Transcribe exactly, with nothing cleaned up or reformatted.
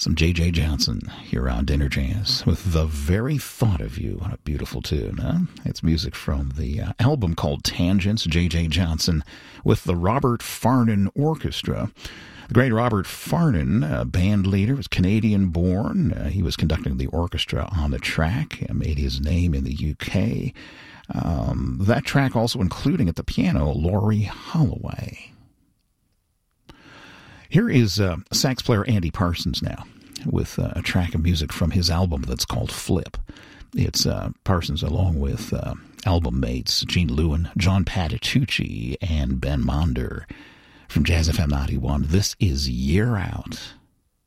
Some J J Johnson here on Dinner Jazz with The Very Thought of You. What a beautiful tune, huh? It's music from the uh, album called Tangents, J J Johnson with the Robert Farnon Orchestra. The great Robert Farnon, uh, band leader, was Canadian-born. Uh, he was conducting the orchestra on the track, uh, made his name in the U K. Um, that track also including at the piano Laurie Holloway. Here is uh, sax player Andy Parsons now with uh, a track of music from his album that's called Flip. It's uh, Parsons along with uh, album mates Gene Lewin, John Patitucci, and Ben Monder from Jazz F M ninety-one. This is Year Out.